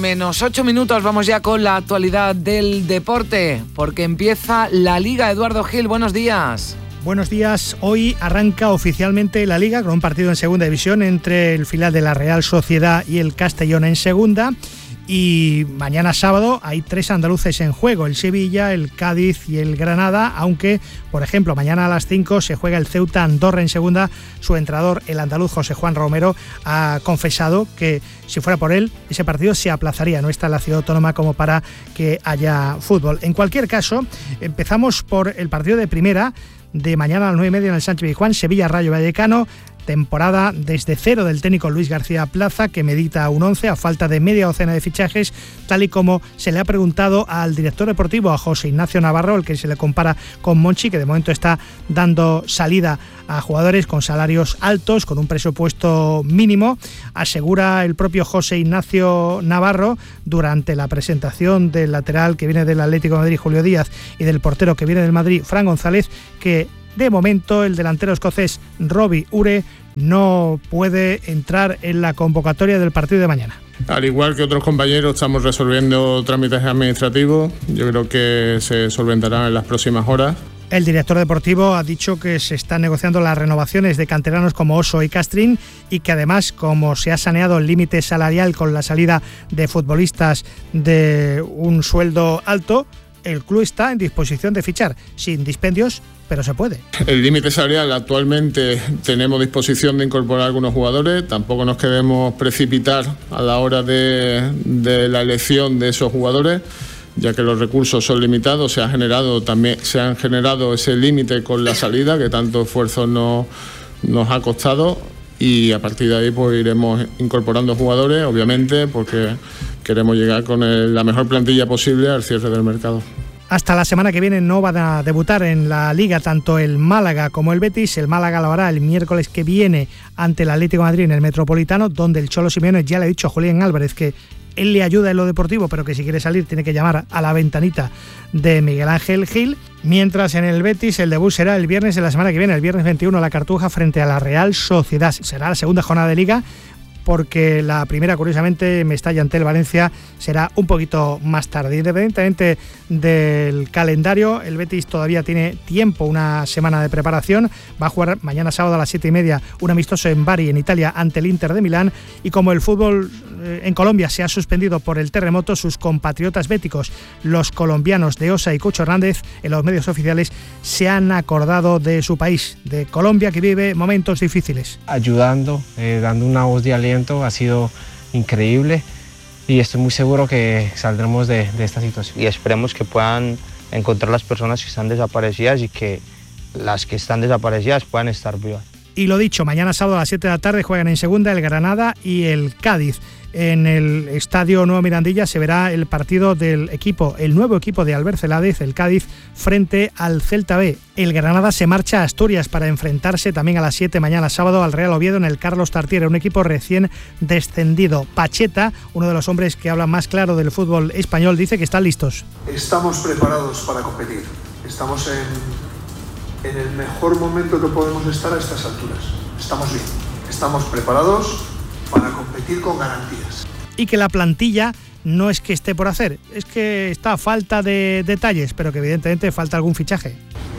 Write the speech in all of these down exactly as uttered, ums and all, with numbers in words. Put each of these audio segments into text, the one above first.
Menos ocho minutos, vamos ya con la actualidad del deporte, porque empieza la Liga. Eduardo Gil, buenos días. Buenos días. Hoy arranca oficialmente la Liga con un partido en segunda división entre el filial de la Real Sociedad y el Castellón en segunda. Y mañana sábado hay tres andaluces en juego, el Sevilla, el Cádiz y el Granada, aunque, por ejemplo, mañana a las cinco se juega el Ceuta Andorra en segunda. Su entrenador, el andaluz José Juan Romero, ha confesado que si fuera por él, ese partido se aplazaría, no está en la ciudad autónoma como para que haya fútbol. En cualquier caso, empezamos por el partido de primera de mañana a las nueve y media en el Sánchez Pizjuán, Sevilla Rayo Vallecano. Temporada desde cero del técnico Luis García Plaza, que medita un once a falta de media docena de fichajes, tal y como se le ha preguntado al director deportivo, a José Ignacio Navarro, el que se le compara con Monchi, que de momento está dando salida a jugadores con salarios altos, con un presupuesto mínimo. Asegura el propio José Ignacio Navarro durante la presentación del lateral que viene del Atlético de Madrid, Julio Díaz, y del portero que viene del Madrid, Fran González, que de momento el delantero escocés Robbie Ure no puede entrar en la convocatoria del partido de mañana. Al igual que otros compañeros, estamos resolviendo trámites administrativos. Yo creo que se solventarán en las próximas horas. El director deportivo ha dicho que se están negociando las renovaciones de canteranos como Oso y Castrín, y que además, como se ha saneado el límite salarial con la salida de futbolistas de un sueldo alto, el club está en disposición de fichar sin dispendios, pero se puede. El límite salarial, actualmente tenemos disposición de incorporar algunos jugadores. Tampoco nos queremos precipitar a la hora de, de la elección de esos jugadores, ya que los recursos son limitados. Se ha generado también se han generado ese límite con la salida, que tanto esfuerzo nos, nos ha costado, y a partir de ahí pues iremos incorporando jugadores, obviamente, porque queremos llegar con el, la mejor plantilla posible al cierre del mercado. Hasta la semana que viene no van a debutar en la Liga tanto el Málaga como el Betis. El Málaga lo hará el miércoles que viene ante el Atlético de Madrid en el Metropolitano, donde el Cholo Simeone ya le ha dicho a Julián Álvarez que él le ayuda en lo deportivo, pero que si quiere salir tiene que llamar a la ventanita de Miguel Ángel Gil. Mientras en el Betis el debut será el viernes de la semana que viene, el viernes veintiuno, la Cartuja frente a la Real Sociedad. Será la segunda jornada de Liga, porque la primera, curiosamente, Mestalla ante el Valencia, será un poquito más tarde. Independientemente del calendario, el Betis todavía tiene tiempo, una semana de preparación. Va a jugar mañana sábado a las siete y media un amistoso en Bari, en Italia, ante el Inter de Milán. Y como el fútbol eh, en Colombia se ha suspendido por el terremoto, sus compatriotas béticos, los colombianos de Osa y Cucho Hernández, en los medios oficiales se han acordado de su país, de Colombia, que vive momentos difíciles. Ayudando, eh, dando una voz de aliento. Ha sido increíble y estoy muy seguro que saldremos de, de esta situación. Y esperemos que puedan encontrar las personas que están desaparecidas y que las que están desaparecidas puedan estar vivas. Y lo dicho, mañana sábado a las siete de la tarde juegan en segunda el Granada y el Cádiz. En el Estadio Nuevo Mirandilla se verá el partido del equipo, el nuevo equipo de Albert Celades, el Cádiz, frente al Celta B. El Granada se marcha a Asturias para enfrentarse también a las siete mañana sábado al Real Oviedo en el Carlos Tartiere, un equipo recién descendido. Pacheta, uno de los hombres que habla más claro del fútbol español, dice que están listos. Estamos preparados para competir. Estamos en, en el mejor momento que podemos estar a estas alturas. Estamos bien. Estamos preparados para competir con garantías. Y que la plantilla no es que esté por hacer, es que está a falta de detalles, pero que evidentemente falta algún fichaje.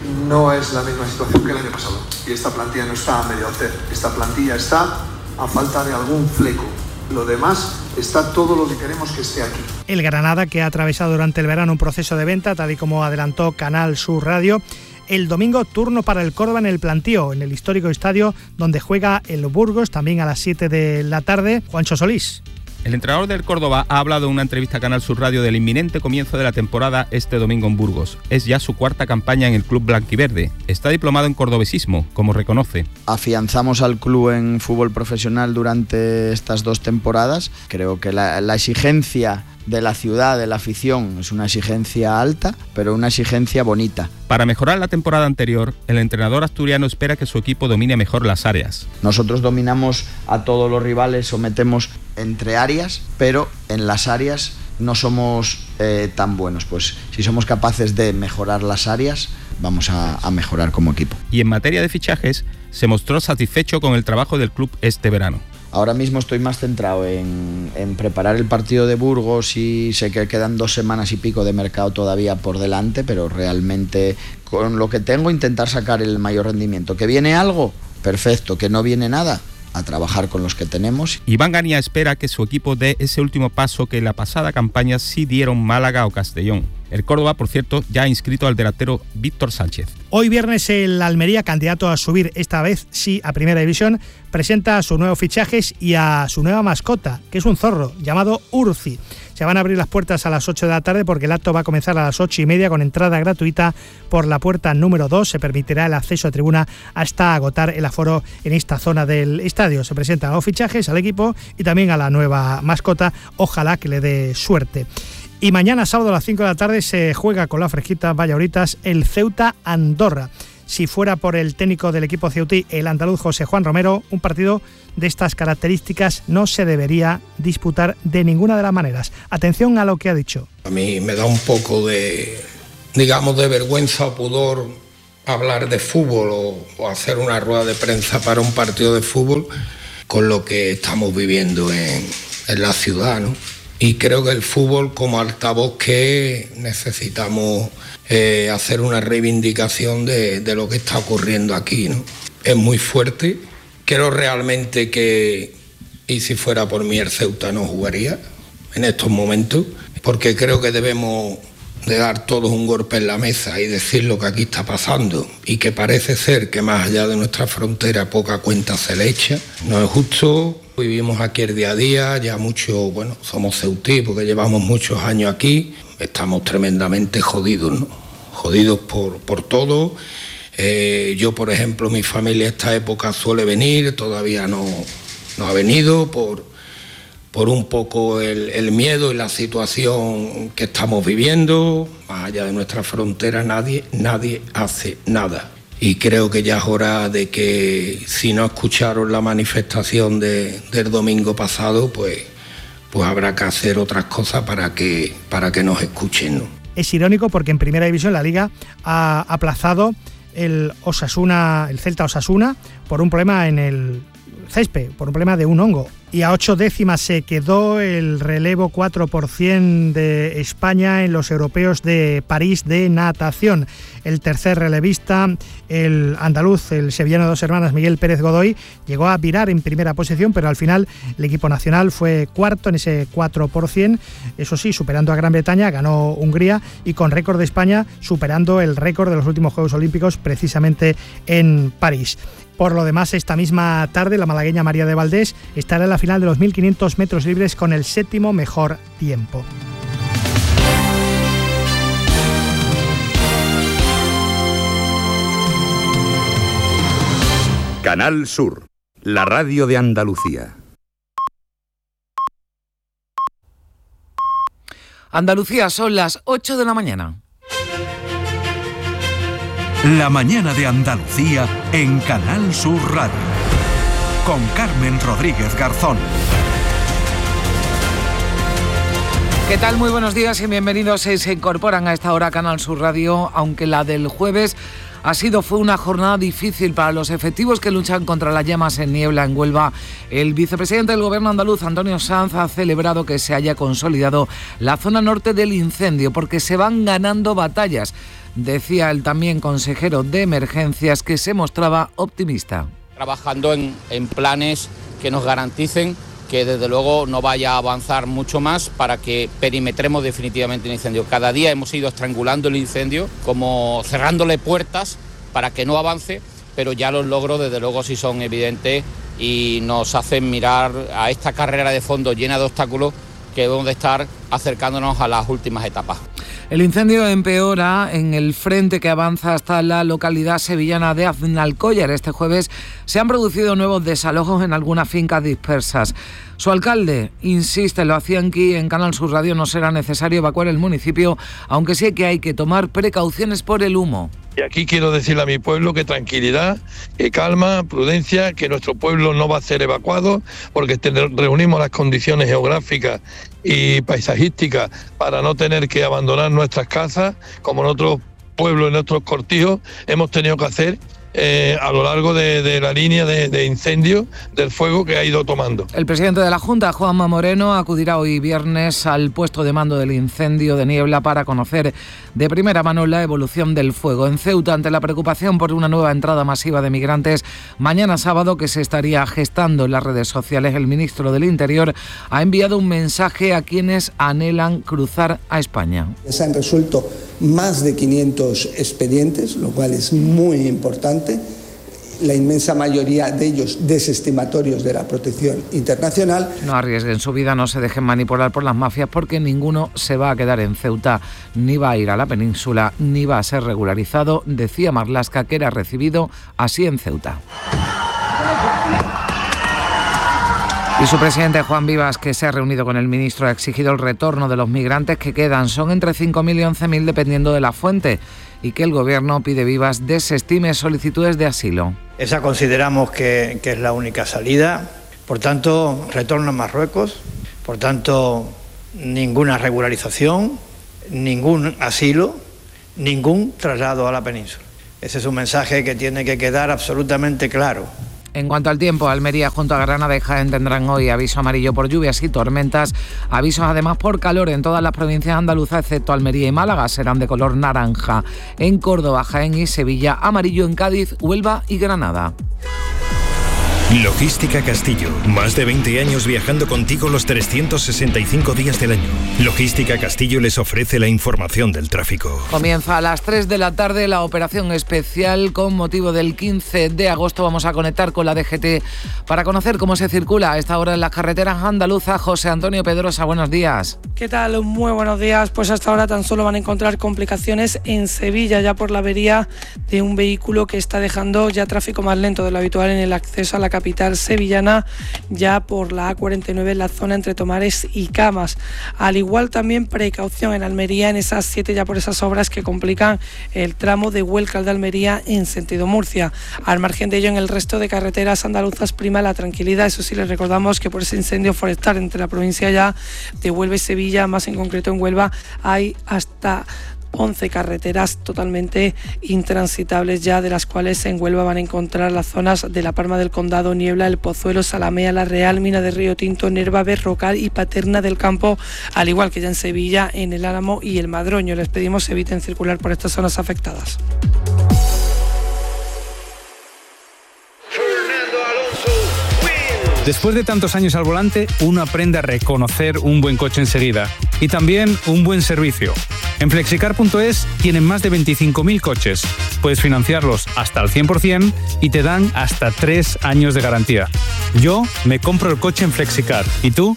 No es la misma situación que el año pasado, y esta plantilla no está a medio hacer. Esta plantilla está a falta de algún fleco. Lo demás está todo lo que queremos que esté aquí. El Granada, que ha atravesado durante el verano un proceso de venta, tal y como adelantó Canal Sur Radio. El domingo, turno para el Córdoba en el Plantío, en el histórico estadio donde juega el Burgos, también a las siete de la tarde. Juancho Solís. El entrenador del Córdoba ha hablado en una entrevista a Canal Sur Radio del inminente comienzo de la temporada este domingo en Burgos. Es ya su cuarta campaña en el club blanquiverde. Está diplomado en cordobesismo, como reconoce. Afianzamos al club en fútbol profesional durante estas dos temporadas. Creo que la, la exigencia de la ciudad, de la afición, es una exigencia alta, pero una exigencia bonita. Para mejorar la temporada anterior, el entrenador asturiano espera que su equipo domine mejor las áreas. Nosotros dominamos a todos los rivales, sometemos entre áreas, pero en las áreas no somos eh, tan buenos. Pues si somos capaces de mejorar las áreas, vamos a, a mejorar como equipo. Y en materia de fichajes, se mostró satisfecho con el trabajo del club este verano. Ahora mismo estoy más centrado en, en preparar el partido de Burgos y sé que quedan dos semanas y pico de mercado todavía por delante, pero realmente con lo que tengo intentar sacar el mayor rendimiento. ¿Que viene algo? Perfecto. ¿Que no viene nada? A trabajar con los que tenemos. Iván Gania espera que su equipo dé ese último paso que en la pasada campaña sí dieron Málaga o Castellón. El Córdoba, por cierto, ya ha inscrito al delantero Víctor Sánchez. Hoy viernes el Almería, candidato a subir esta vez sí a Primera División, presenta a sus nuevos fichajes y a su nueva mascota, que es un zorro llamado Urzi. Se van a abrir las puertas a las ocho de la tarde porque el acto va a comenzar a las ocho y media con entrada gratuita por la puerta número dos. Se permitirá el acceso a tribuna hasta agotar el aforo en esta zona del estadio. Se presentan nuevos fichajes al equipo y también a la nueva mascota. Ojalá que le dé suerte. Y mañana sábado a las cinco de la tarde se juega con la fresquita, vaya horitas, el Ceuta Andorra. Si fuera por el técnico del equipo ceutí, el andaluz José Juan Romero, un partido de estas características no se debería disputar de ninguna de las maneras. Atención a lo que ha dicho. A mí me da un poco de, digamos, de vergüenza o pudor hablar de fútbol o, o hacer una rueda de prensa para un partido de fútbol con lo que estamos viviendo en, en la ciudad, ¿no? Y creo que el fútbol, como altavoz que necesitamos eh, hacer una reivindicación de, de lo que está ocurriendo aquí, ¿no? Es muy fuerte. Creo realmente que, y si fuera por mí, el Ceuta no jugaría en estos momentos, porque creo que debemos de dar todos un golpe en la mesa y decir lo que aquí está pasando y que parece ser que más allá de nuestra frontera poca cuenta se le echa. No es justo. Vivimos aquí el día a día, ya mucho, bueno, somos ceutí porque llevamos muchos años aquí, estamos tremendamente jodidos, ¿no? Jodidos por, por todo. Eh, yo, por ejemplo, mi familia esta época suele venir, todavía no, no ha venido por, por un poco el, el miedo y la situación que estamos viviendo. Más allá de nuestra frontera nadie, nadie hace nada. Y creo que ya es hora de que, si no escucharon la manifestación de, del domingo pasado, pues, pues habrá que hacer otras cosas para que, para que nos escuchen, ¿no? Es irónico porque en Primera División la Liga ha aplazado el Osasuna, el Celta Osasuna, por un problema en el césped, por un problema de un hongo. Y a ocho décimas se quedó el relevo cuatro por ciento de España en los europeos de París de natación. El tercer relevista, el andaluz, el sevillano de dos hermanas, Miguel Pérez Godoy, llegó a virar en primera posición, pero al final el equipo nacional fue cuarto en ese cuatro por ciento. Eso sí, superando a Gran Bretaña, ganó Hungría y con récord de España, superando el récord de los últimos Juegos Olímpicos precisamente en París. Por lo demás, esta misma tarde la malagueña María de Valdés estará en la final de los mil quinientos metros libres con el séptimo mejor tiempo. Canal Sur, la radio de Andalucía. Andalucía, son las ocho de la mañana. La mañana de Andalucía en Canal Sur Radio. Con Carmen Rodríguez Garzón. ¿Qué tal? Muy buenos días y bienvenidos. Se incorporan a esta hora a Canal Sur Radio, aunque la del jueves ha sido, fue una jornada difícil para los efectivos que luchan contra las llamas en niebla en Huelva. El vicepresidente del Gobierno andaluz, Antonio Sanz, ha celebrado que se haya consolidado la zona norte del incendio, porque se van ganando batallas. Decía el también consejero de Emergencias, que se mostraba optimista. Trabajando en, en planes que nos garanticen que desde luego no vaya a avanzar mucho más para que perimetremos definitivamente el incendio. Cada día hemos ido estrangulando el incendio, como cerrándole puertas para que no avance, pero ya los logros desde luego sí son evidentes y nos hacen mirar a esta carrera de fondo llena de obstáculos que debemos de estar acercándonos a las últimas etapas. El incendio empeora en el frente que avanza hasta la localidad sevillana de Aznalcóllar. Este jueves se han producido nuevos desalojos en algunas fincas dispersas. Su alcalde insiste, lo hacía aquí en Canal Sur Radio, no será necesario evacuar el municipio, aunque sí que hay que tomar precauciones por el humo. Y aquí quiero decirle a mi pueblo que tranquilidad, que calma, prudencia, que nuestro pueblo no va a ser evacuado porque reunimos las condiciones geográficas y paisajísticas para no tener que abandonar nuestras casas, como en otros pueblos, en otros cortijos hemos tenido que hacer, eh, a lo largo de, de la línea de, de incendio del fuego que ha ido tomando. El presidente de la Junta, Juanma Moreno, acudirá hoy viernes al puesto de mando del incendio de Niebla para conocer de primera mano la evolución del fuego. En Ceuta, ante la preocupación por una nueva entrada masiva de migrantes, mañana sábado, que se estaría gestando en las redes sociales, el ministro del Interior ha enviado un mensaje a quienes anhelan cruzar a España. Se han resuelto más de quinientos expedientes, lo cual es muy importante. La inmensa mayoría de ellos desestimatorios de la protección internacional. No arriesguen su vida, no se dejen manipular por las mafias, porque ninguno se va a quedar en Ceuta, ni va a ir a la península, ni va a ser regularizado, decía Marlaska, que era recibido así en Ceuta. Y su presidente, Juan Vivas, que se ha reunido con el ministro, ha exigido el retorno de los migrantes que quedan. Son entre cinco mil y once mil dependiendo de la fuente, y que el gobierno, pide Vivas, desestime solicitudes de asilo. Esa consideramos que, que es la única salida. Por tanto, retorno a Marruecos. Por tanto, ninguna regularización, ningún asilo, ningún traslado a la península. Ese es un mensaje que tiene que quedar absolutamente claro. En cuanto al tiempo, Almería junto a Granada y Jaén tendrán hoy aviso amarillo por lluvias y tormentas. Avisos además por calor en todas las provincias andaluzas, excepto Almería y Málaga, serán de color naranja. En Córdoba, Jaén y Sevilla, amarillo en Cádiz, Huelva y Granada. Logística Castillo. Más de veinte años viajando contigo los trescientos sesenta y cinco días del año. Logística Castillo les ofrece la información del tráfico. Comienza a las tres de la tarde la operación especial con motivo del quince de agosto. Vamos a conectar con la D G T para conocer cómo se circula a esta hora en las carreteras andaluzas. José Antonio Pedrosa, buenos días. ¿Qué tal? Muy buenos días. Pues hasta ahora tan solo van a encontrar complicaciones en Sevilla, ya por la avería de un vehículo que está dejando ya tráfico más lento de lo habitual en el acceso a la capital sevillana, ya por la A cuarenta y nueve en la zona entre Tomares y Camas. Al igual también precaución en Almería en esas siete, ya por esas obras que complican el tramo de Huelca de Almería en sentido Murcia. Al margen de ello, en el resto de carreteras andaluzas prima la tranquilidad. Eso sí, les recordamos que por ese incendio forestal entre la provincia ya de Huelva y Sevilla, más en concreto en Huelva, hay hasta once carreteras totalmente intransitables ya, de las cuales en Huelva van a encontrar las zonas de la Palma del Condado, Niebla, El Pozuelo, Salamea, La Real, Mina de Río Tinto, Nerva, Berrocal y Paterna del Campo, al igual que ya en Sevilla, en El Álamo y El Madroño. Les pedimos eviten circular por estas zonas afectadas. Después de tantos años al volante, uno aprende a reconocer un buen coche enseguida y también un buen servicio. En flexicar punto es tienen más de veinticinco mil coches. Puedes financiarlos hasta el cien por ciento y te dan hasta tres años de garantía. Yo me compro el coche en Flexicar. ¿Y tú?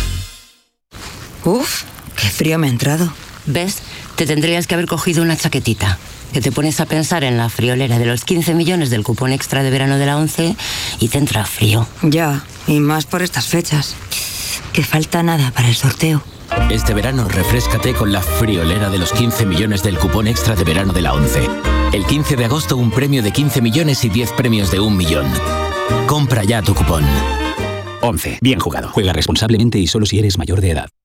Uf, qué frío me ha entrado. ¿Ves? Te tendrías que haber cogido una chaquetita. Que te pones a pensar en la friolera de los quince millones del cupón extra de verano de la ONCE y te entra frío. Ya, y más por estas fechas. Que falta nada para el sorteo. Este verano refréscate con la friolera de los quince millones del cupón extra de verano de la ONCE. El quince de agosto un premio de quince millones y diez premios de un millón. Compra ya tu cupón. ONCE. Bien jugado. Juega responsablemente y solo si eres mayor de edad.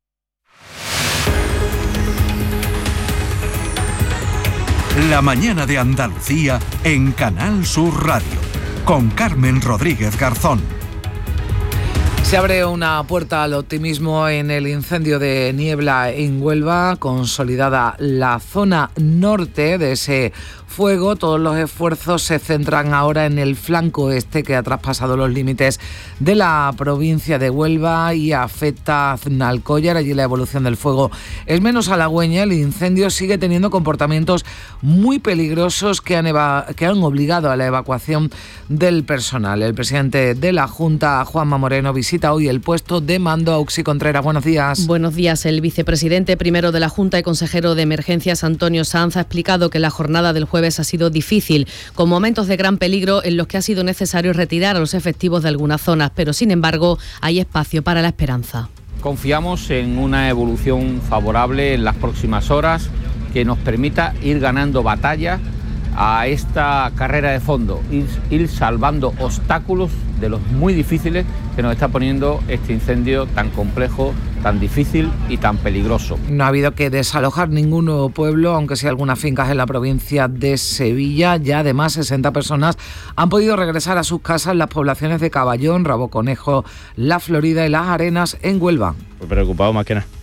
La mañana de Andalucía en Canal Sur Radio, con Carmen Rodríguez Garzón. Se abre una puerta al optimismo en el incendio de Niebla en Huelva, consolidada la zona norte de ese fuego. Todos los esfuerzos se centran ahora en el flanco este, que ha traspasado los límites de la provincia de Huelva y afecta a Aznalcóllar. Allí la evolución del fuego es menos halagüeña. El incendio sigue teniendo comportamientos muy peligrosos que han, eva- que han obligado a la evacuación del personal. El presidente de la Junta, Juanma Moreno, visita hoy el puesto de mando. Auxi Contreras, buenos días. Buenos días. El vicepresidente primero de la Junta y consejero de Emergencias, Antonio Sanz, ha explicado que la jornada del jueves ha sido difícil, con momentos de gran peligro en los que ha sido necesario retirar a los efectivos de algunas zonas, pero sin embargo hay espacio para la esperanza. Confiamos en una evolución favorable en las próximas horas que nos permita ir ganando batallas a esta carrera de fondo, ir, ir salvando obstáculos de los muy difíciles que que nos está poniendo este incendio tan complejo, tan difícil y tan peligroso. No ha habido que desalojar ningún nuevo pueblo, aunque sí algunas fincas en la provincia de Sevilla. Ya además sesenta personas han podido regresar a sus casas en las poblaciones de Caballón, Raboconejo, La Florida y Las Arenas en Huelva. Pues preocupado más que nada.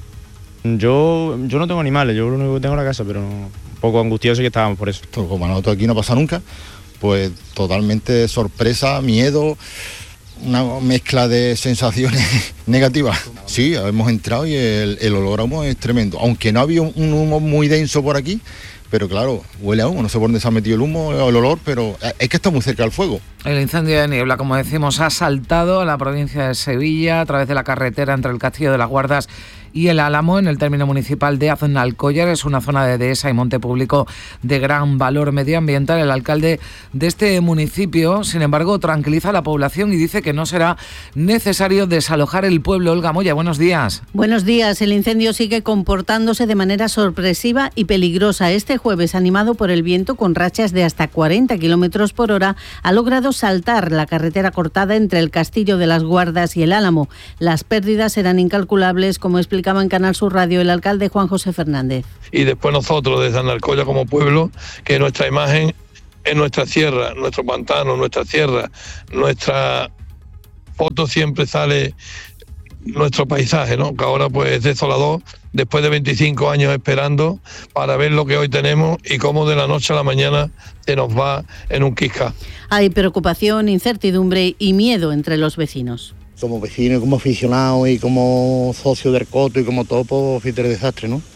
Yo, yo no tengo animales, yo lo único que tengo es la casa, pero no, un poco angustioso que estábamos por eso. Como a nosotros aquí no pasa nunca, pues totalmente sorpresa, miedo, una mezcla de sensaciones negativas. Sí, hemos entrado y el, el olor a humo es tremendo, aunque no había un, un humo muy denso por aquí, pero claro, huele a humo, no sé por dónde se ha metido el humo o el olor, pero es que está muy cerca del fuego. El incendio de niebla, como decimos, ha saltado a la provincia de Sevilla a través de la carretera entre el Castillo de las Guardas y el Álamo, en el término municipal de Aznalcóllar. Es una zona de dehesa y monte público de gran valor medioambiental. El alcalde de este municipio, sin embargo, tranquiliza a la población y dice que no será necesario desalojar el pueblo. Olga Moya, buenos días. Buenos días. El incendio sigue comportándose de manera sorpresiva y peligrosa. Este jueves, animado por el viento con rachas de hasta cuarenta kilómetros por hora, ha logrado saltar la carretera cortada entre el Castillo de las Guardas y el Álamo. Las pérdidas eran incalculables, como explicaba en Canal Sur Radio el alcalde Juan José Fernández. Y después nosotros desde Aznalcóllar como pueblo, que nuestra imagen es nuestra sierra, nuestro pantano, nuestra sierra, nuestra foto siempre sale nuestro paisaje, ¿no? Que ahora pues es desolador, después de veinticinco años esperando para ver lo que hoy tenemos y cómo de la noche a la mañana se nos va en un quisca. Hay preocupación, incertidumbre y miedo entre los vecinos. Como vecino, como aficionado y como socio del Coto y como todo, pues fíjate el desastre, ¿no?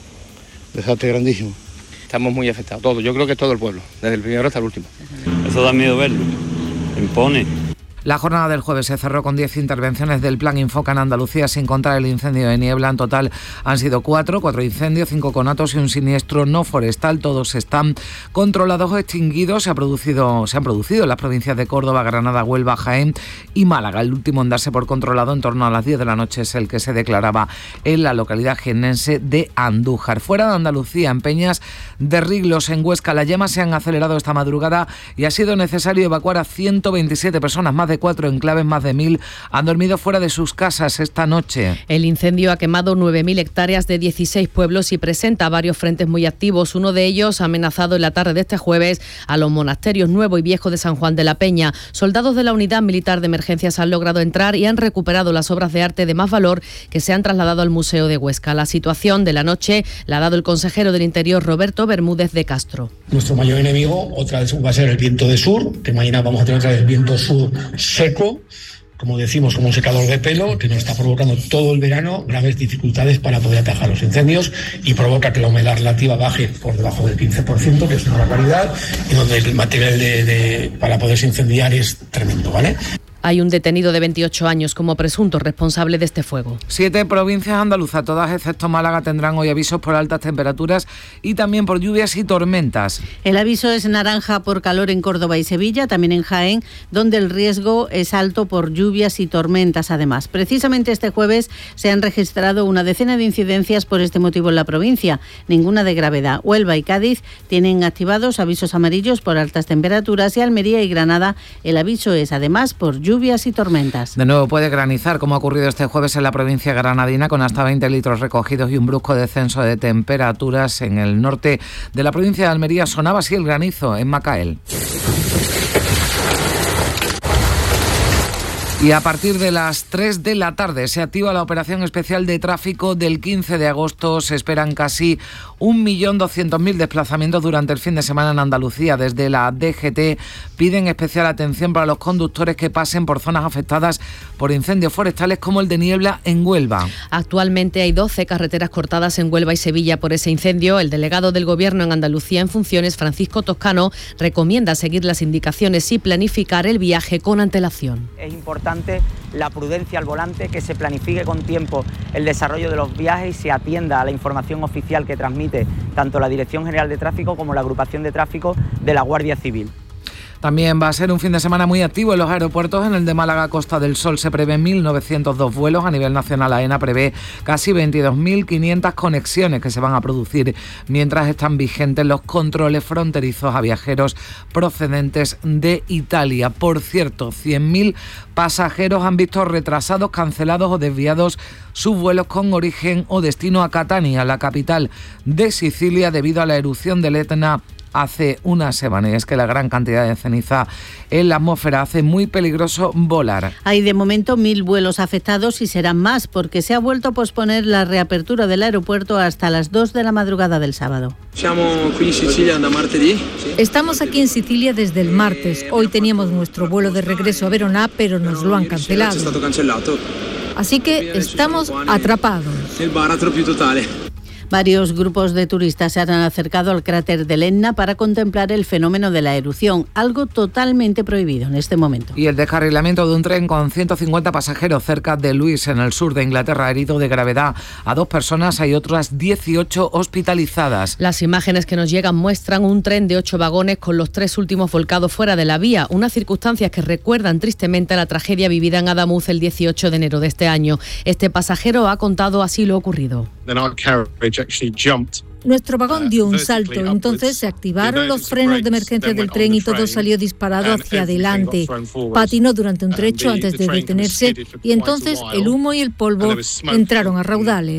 Desastre grandísimo. Estamos muy afectados, todos, yo creo que todo el pueblo, desde el primero hasta el último. Eso da miedo verlo, impone. La jornada del jueves se cerró con diez intervenciones del Plan Infoca en Andalucía, sin contar el incendio de niebla. En total han sido cuatro, cuatro incendios, cinco conatos y un siniestro no forestal. Todos están controlados o extinguidos. Se, ha producido, se han producido en las provincias de Córdoba, Granada, Huelva, Jaén y Málaga. El último en darse por controlado en torno a las diez de la noche es el que se declaraba en la localidad jiennense de Andújar. Fuera de Andalucía, en Peñas de Riglos, en Huesca, las llamas se han acelerado esta madrugada y ha sido necesario evacuar a ciento veintisiete personas. Más de cuatro enclaves, más de mil, han dormido fuera de sus casas esta noche. El incendio ha quemado nueve mil hectáreas de dieciséis pueblos y presenta varios frentes muy activos. Uno de ellos ha amenazado en la tarde de este jueves a los monasterios Nuevo y Viejo de San Juan de la Peña. Soldados de la Unidad Militar de Emergencias han logrado entrar y han recuperado las obras de arte de más valor que se han trasladado al Museo de Huesca. La situación de la noche la ha dado el consejero del Interior, Roberto Bermúdez de Castro. Nuestro mayor enemigo otra vez va a ser el viento de sur, que mañana vamos a tener otra vez el viento sur seco, como decimos, como un secador de pelo, que nos está provocando todo el verano graves dificultades para poder atajar los incendios y provoca que la humedad relativa baje por debajo del quince por ciento, que es una barbaridad, y donde el material de, de, para poderse incendiar es tremendo, ¿vale? Hay un detenido de veintiocho años como presunto responsable de este fuego. Siete provincias andaluzas, todas excepto Málaga, tendrán hoy avisos por altas temperaturas y también por lluvias y tormentas. El aviso es naranja por calor en Córdoba y Sevilla, también en Jaén, donde el riesgo es alto por lluvias y tormentas. Además, precisamente este jueves se han registrado una decena de incidencias por este motivo en la provincia, ninguna de gravedad. Huelva y Cádiz tienen activados avisos amarillos por altas temperaturas y Almería y Granada el aviso es además por lluvias lluvias y tormentas. De nuevo puede granizar, como ha ocurrido este jueves en la provincia granadina, con hasta veinte litros recogidos y un brusco descenso de temperaturas. En el norte de la provincia de Almería sonaba así el granizo en Macael. Y a partir de las tres de la tarde se activa la operación especial de tráfico del quince de agosto. Se esperan casi un millón doscientos mil desplazamientos durante el fin de semana en Andalucía. Desde la D G T piden especial atención para los conductores que pasen por zonas afectadas por incendios forestales como el de Niebla en Huelva. Actualmente hay doce carreteras cortadas en Huelva y Sevilla por ese incendio. El delegado del Gobierno en Andalucía en funciones, Francisco Toscano, recomienda seguir las indicaciones y planificar el viaje con antelación. Es importante la prudencia al volante, que se planifique con tiempo el desarrollo de los viajes y se atienda a la información oficial que transmite tanto la Dirección General de Tráfico como la Agrupación de Tráfico de la Guardia Civil. También va a ser un fin de semana muy activo en los aeropuertos. En el de Málaga, Costa del Sol, se prevén mil novecientos dos vuelos. A nivel nacional, AENA prevé casi veintidós mil quinientas conexiones que se van a producir mientras están vigentes los controles fronterizos a viajeros procedentes de Italia. Por cierto, cien mil pasajeros han visto retrasados, cancelados o desviados sus vuelos con origen o destino a Catania, la capital de Sicilia, debido a la erupción del Etna hace una semana. Y es que la gran cantidad de ceniza en la atmósfera hace muy peligroso volar. Hay de momento mil vuelos afectados y serán más porque se ha vuelto a posponer la reapertura del aeropuerto hasta las dos de la madrugada del sábado. Estamos aquí en Sicilia desde el martes. Hoy teníamos nuestro vuelo de regreso a Verona, pero nos lo han cancelado. Así que estamos atrapados. Varios grupos de turistas se han acercado al cráter del Etna para contemplar el fenómeno de la erupción, algo totalmente prohibido en este momento. Y el descarrilamiento de un tren con ciento cincuenta pasajeros cerca de Lewis, en el sur de Inglaterra, ha herido de gravedad a dos personas. Hay otras dieciocho hospitalizadas. Las imágenes que nos llegan muestran un tren de ocho vagones con los tres últimos volcados fuera de la vía, unas circunstancias que recuerdan tristemente a la tragedia vivida en Adamuz el dieciocho de enero de este año. Este pasajero ha contado así lo ocurrido. Nuestro vagón dio un salto, entonces se activaron los frenos de emergencia del tren y todo salió disparado hacia adelante. Patinó durante un trecho antes de detenerse y entonces el humo y el polvo entraron a raudales.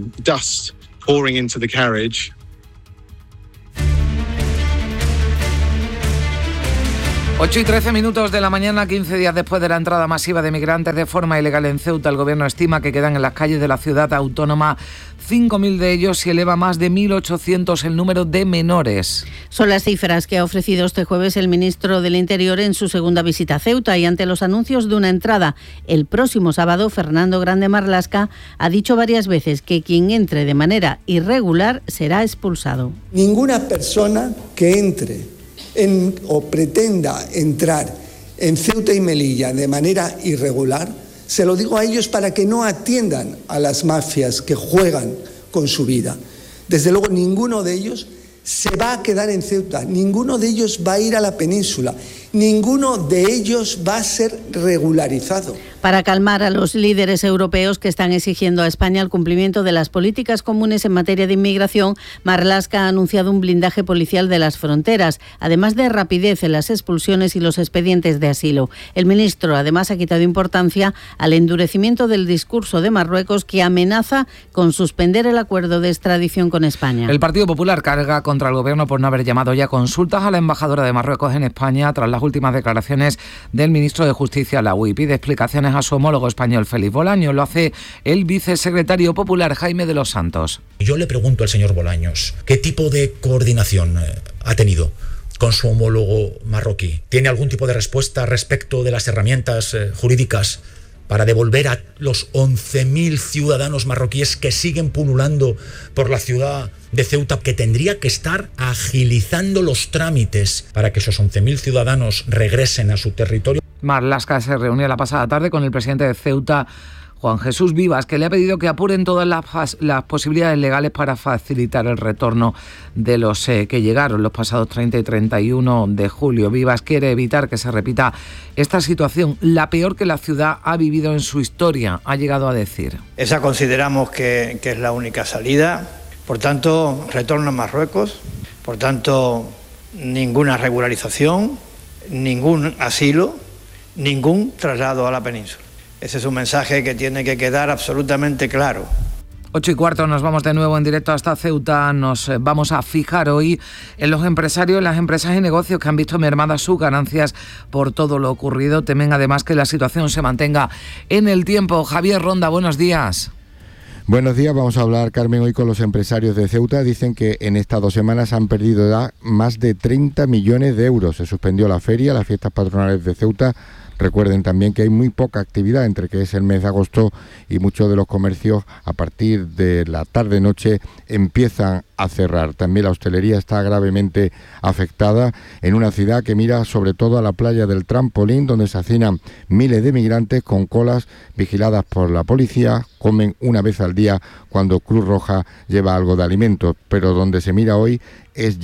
ocho y trece minutos de la mañana, quince días después de la entrada masiva de migrantes de forma ilegal en Ceuta, el gobierno estima que quedan en las calles de la ciudad autónoma cinco mil de ellos y eleva más de mil ochocientos el número de menores. Son las cifras que ha ofrecido este jueves el ministro del Interior en su segunda visita a Ceuta, y ante los anuncios de una entrada el próximo sábado, Fernando Grande Marlaska ha dicho varias veces que quien entre de manera irregular será expulsado. Ninguna persona que entre En, o pretenda entrar en Ceuta y Melilla de manera irregular, se lo digo a ellos para que no atiendan a las mafias que juegan con su vida. Desde luego, ninguno de ellos se va a quedar en Ceuta, ninguno de ellos va a ir a la península, ninguno de ellos va a ser regularizado. Para calmar a los líderes europeos que están exigiendo a España el cumplimiento de las políticas comunes en materia de inmigración, Marlaska ha anunciado un blindaje policial de las fronteras, además de rapidez en las expulsiones y los expedientes de asilo. El ministro además ha quitado importancia al endurecimiento del discurso de Marruecos, que amenaza con suspender el acuerdo de extradición con España. El Partido Popular carga contra el gobierno por no haber llamado ya consultas a la embajadora de Marruecos en España tras las últimas declaraciones del ministro de Justicia, Laoui. Pide explicaciones a su homólogo español Félix Bolaños. Lo hace el vicesecretario popular Jaime de los Santos. Yo le pregunto al señor Bolaños, ¿qué tipo de coordinación ha tenido con su homólogo marroquí? ¿Tiene algún tipo de respuesta respecto de las herramientas eh, jurídicas para devolver a los once mil ciudadanos marroquíes que siguen pululando por la ciudad de Ceuta, que tendría que estar agilizando los trámites para que esos once mil ciudadanos regresen a su territorio? Marlaska se reunió la pasada tarde con el presidente de Ceuta, Juan Jesús Vivas, que le ha pedido que apuren todas las, las posibilidades legales para facilitar el retorno de los eh, que llegaron los pasados treinta y treinta y uno de julio. Vivas quiere evitar que se repita esta situación, la peor que la ciudad ha vivido en su historia, ha llegado a decir. Esa consideramos que, que es la única salida. Por tanto, retorno a Marruecos, por tanto, ninguna regularización, ningún asilo, ningún traslado a la península. Ese es un mensaje que tiene que quedar absolutamente claro. Ocho y cuarto, nos vamos de nuevo en directo hasta Ceuta. Nos vamos a fijar hoy en los empresarios, las empresas y negocios que han visto mermadas sus ganancias por todo lo ocurrido. Temen además que la situación se mantenga en el tiempo. Javier Ronda, buenos días. Buenos días, vamos a hablar, Carmen, hoy con los empresarios de Ceuta. Dicen que en estas dos semanas han perdido ya más de treinta millones de euros. Se suspendió la feria, las fiestas patronales de Ceuta. Recuerden también que hay muy poca actividad entre que es el mes de agosto y muchos de los comercios a partir de la tarde-noche empiezan a cerrar. También la hostelería está gravemente afectada en una ciudad que mira sobre todo a la playa del Trampolín, donde se hacinan miles de migrantes con colas vigiladas por la policía. Comen una vez al día cuando Cruz Roja lleva algo de alimentos, pero donde se mira hoy es ya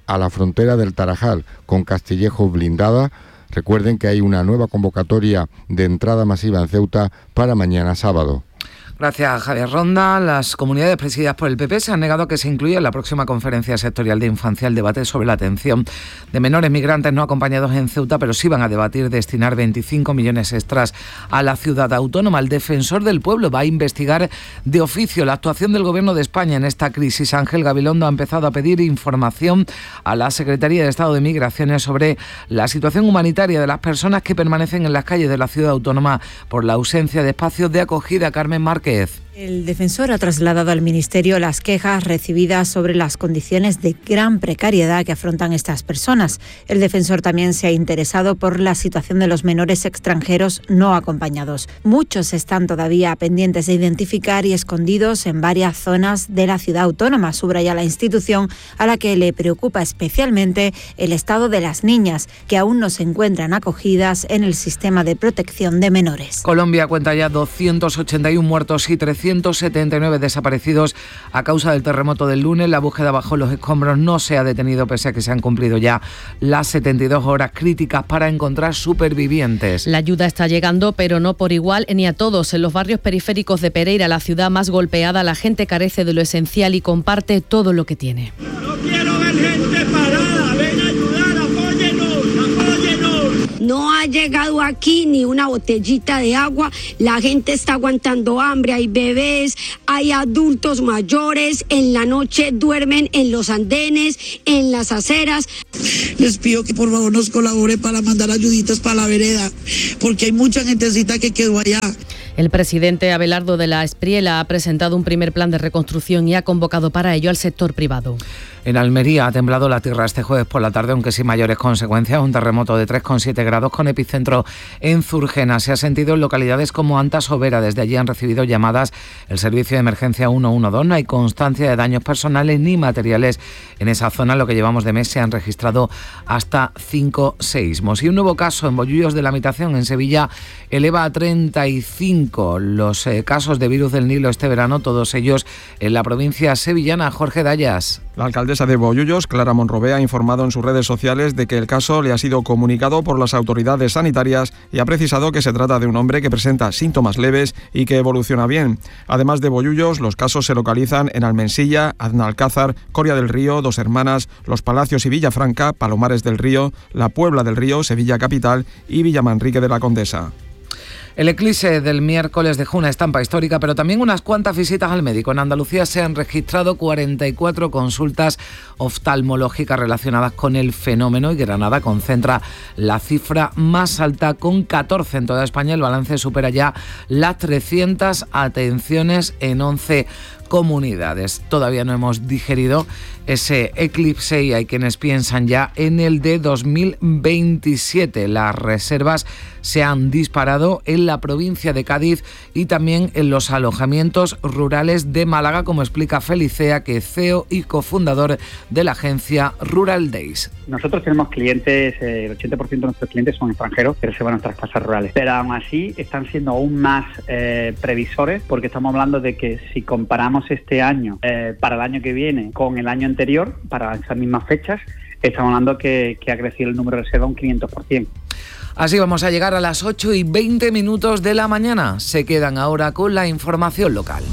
a la frontera del Tarajal con Castillejo blindada. Recuerden que hay una nueva convocatoria de entrada masiva en Ceuta para mañana sábado. Gracias, Javier Ronda. Las comunidades presididas por el P P se han negado a que se incluya en la próxima conferencia sectorial de infancia el debate sobre la atención de menores migrantes no acompañados en Ceuta, pero sí van a debatir destinar veinticinco millones extras a la ciudad autónoma. El defensor del pueblo va a investigar de oficio la actuación del Gobierno de España en esta crisis. Ángel Gabilondo ha empezado a pedir información a la Secretaría de Estado de Migraciones sobre la situación humanitaria de las personas que permanecen en las calles de la ciudad autónoma por la ausencia de espacios de acogida. Carmen Márquez. El defensor ha trasladado al Ministerio las quejas recibidas sobre las condiciones de gran precariedad que afrontan estas personas. El defensor también se ha interesado por la situación de los menores extranjeros no acompañados. Muchos están todavía pendientes de identificar y escondidos en varias zonas de la ciudad autónoma, subraya la institución, a la que le preocupa especialmente el estado de las niñas, que aún no se encuentran acogidas en el sistema de protección de menores. Colombia cuenta ya doscientos ochenta y uno muertos y trescientos setenta y nueve desaparecidos a causa del terremoto del lunes. La búsqueda bajo los escombros no se ha detenido pese a que se han cumplido ya las setenta y dos horas críticas para encontrar supervivientes. La ayuda está llegando, pero no por igual ni a todos. En los barrios periféricos de Pereira, la ciudad más golpeada, la gente carece de lo esencial y comparte todo lo que tiene. No quiero ver gente parada, ven a ayudar, apóyenos, apóyenos. No ha llegado aquí ni una botellita de agua, la gente está aguantando hambre, hay bebés, hay adultos mayores, en la noche duermen en los andenes, en las aceras. Les pido que por favor nos colabore para mandar ayuditas para la vereda, porque hay mucha gentecita que quedó allá. El presidente Abelardo de la Espriela ha presentado un primer plan de reconstrucción y ha convocado para ello al sector privado. En Almería ha temblado la tierra este jueves por la tarde, aunque sin mayores consecuencias. Un terremoto de tres coma siete grados con epicentro en Zurgena. Se ha sentido en localidades como Antas o Vera. Desde allí han recibido llamadas el servicio de emergencia ciento doce. No hay constancia de daños personales ni materiales en esa zona. En lo que llevamos de mes se han registrado hasta cinco seísmos. Y un nuevo caso en Bollullos de la Habitación, en Sevilla, eleva a treinta y cinco los eh, casos de virus del Nilo este verano, todos ellos en la provincia sevillana. Jorge Dayas. La alcaldesa de Bollullos, Clara Monrobé, ha informado en sus redes sociales de que el caso le ha sido comunicado por las autoridades sanitarias y ha precisado que se trata de un hombre que presenta síntomas leves y que evoluciona bien. Además de Bollullos, los casos se localizan en Almensilla, Aznalcázar, Coria del Río, Dos Hermanas, Los Palacios y Villafranca, Palomares del Río, La Puebla del Río, Sevilla Capital y Villamanrique de la Condesa. El eclipse del miércoles dejó una estampa histórica, pero también unas cuantas visitas al médico. En Andalucía se han registrado cuarenta y cuatro consultas oftalmológicas relacionadas con el fenómeno y Granada concentra la cifra más alta con catorce. En toda España el balance supera ya las trescientas atenciones en once comunidades. Todavía no hemos digerido ese eclipse y hay quienes piensan ya en el de dos mil veintisiete. Las reservas se han disparado en la provincia de Cádiz y también en los alojamientos rurales de Málaga, como explica Felicea, que es C E O y cofundador de la agencia Rural Days. Nosotros tenemos clientes, eh, el ochenta por ciento de nuestros clientes son extranjeros que se van a nuestras casas rurales, pero aún así están siendo aún más eh, previsores, porque estamos hablando de que si comparamos este año eh, para el año que viene con el año anterior, para esas mismas fechas, estamos hablando que, que ha crecido el número de reserva un quinientos por ciento. Así vamos a llegar a las ocho y veinte minutos de la mañana. Se quedan ahora con la información local.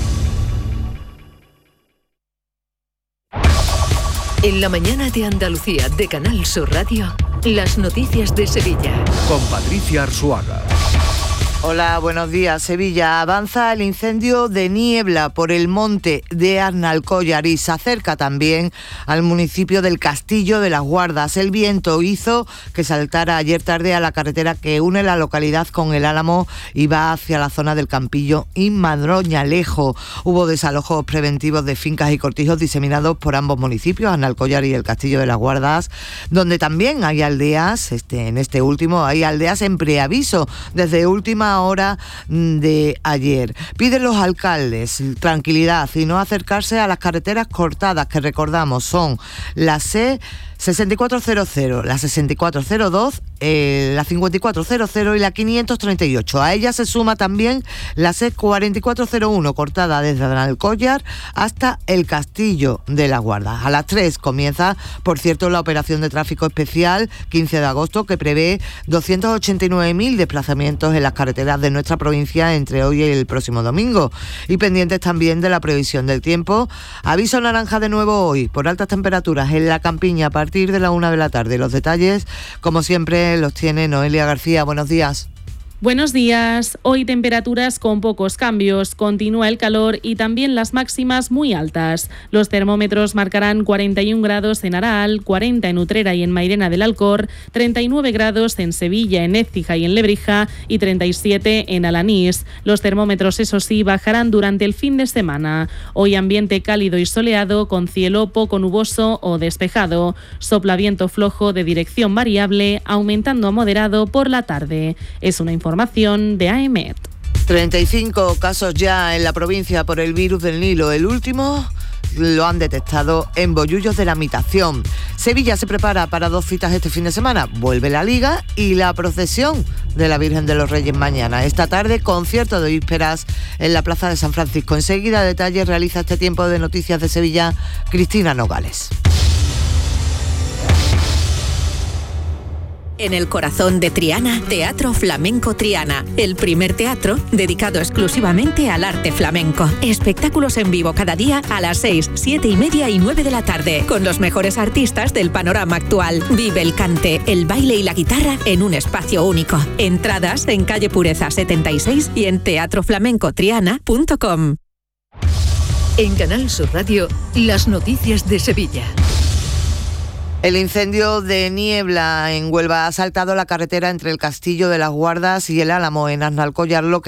En la mañana de Andalucía de Canal Sur Radio, las noticias de Sevilla. Con Patricia Arzuaga. Hola, buenos días. Sevilla, avanza el incendio de niebla por el monte de Arnalcollar y se acerca también al municipio del Castillo de las Guardas. El viento hizo que saltara ayer tarde a la carretera que une la localidad con el Álamo y va hacia la zona del Campillo y Madroñalejo. Hubo desalojos preventivos de fincas y cortijos diseminados por ambos municipios, Arnalcollar y el Castillo de las Guardas, donde también hay aldeas, este, en este último hay aldeas en preaviso desde última hora de ayer. Piden los alcaldes tranquilidad y no acercarse a las carreteras cortadas, que recordamos son la C sesenta y cuatro cero cero, la sesenta y cuatro cero dos eh, la cincuenta y cuatro cero cero y la quinientos treinta y ocho. A ella se suma también la C cuarenta y cuatro cero uno, cortada desde Alcollar hasta el Castillo de la Guarda. A las tres comienza, por cierto, la operación de tráfico especial quince de agosto, que prevé doscientos ochenta y nueve mil desplazamientos en las carreteras de nuestra provincia entre hoy y el próximo domingo. Y pendientes también de la previsión del tiempo. Aviso naranja de nuevo hoy por altas temperaturas en la campiña a partir de la una de la tarde. Los detalles, como siempre, los tiene Noelia García. Buenos días. Buenos días. Hoy temperaturas con pocos cambios. Continúa el calor y también las máximas muy altas. Los termómetros marcarán cuarenta y un grados en Aral, cuarenta en Utrera y en Mairena del Alcor, treinta y nueve grados en Sevilla, en Écija y en Lebrija y treinta y siete en Alanís. Los termómetros, eso sí, bajarán durante el fin de semana. Hoy ambiente cálido y soleado con cielo poco nuboso o despejado. Sopla viento flojo de dirección variable, aumentando a moderado por la tarde. Es una información Información de A E M E T. treinta y cinco casos ya en la provincia por el virus del Nilo. El último lo han detectado en Bollullos de la Mitación. Sevilla se prepara para dos citas este fin de semana. Vuelve la Liga y la procesión de la Virgen de los Reyes mañana. Esta tarde, concierto de vísperas en la Plaza de San Francisco. Enseguida, detalles realiza este tiempo de noticias de Sevilla Cristina Nogales. En el corazón de Triana, Teatro Flamenco Triana, el primer teatro dedicado exclusivamente al arte flamenco. Espectáculos en vivo cada día a las seis, siete y media y nueve de la tarde, con los mejores artistas del panorama actual. Vive el cante, el baile y la guitarra en un espacio único. Entradas en calle Pureza setenta y seis y en teatro flamenco triana punto com. En Canal Sur Radio, las noticias de Sevilla. El incendio de Niebla en Huelva ha saltado la carretera entre el Castillo de las Guardas y el Álamo en Aznalcóllar, lo que